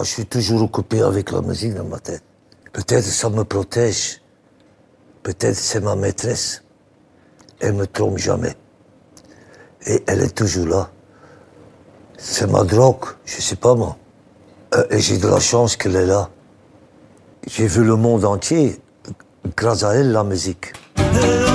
je suis toujours occupé avec la musique dans ma tête. Peut-être ça me protège. Peut-être c'est ma maîtresse. Elle me trompe jamais. Et elle est toujours là. C'est ma drogue, je sais pas moi. Et j'ai de la chance qu'elle est là. J'ai vu le monde entier grâce à elle, la musique.